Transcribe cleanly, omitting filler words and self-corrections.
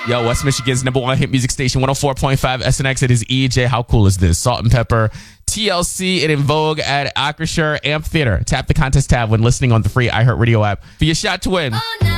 Yo, West Michigan's number one hit music station, 104.5 SNX. It is EJ. How cool is this? Salt and Pepper, TLC, and In Vogue at Acrisure Amphitheater. Tap the contest tab when listening on the free iHeartRadio app for your shot to win.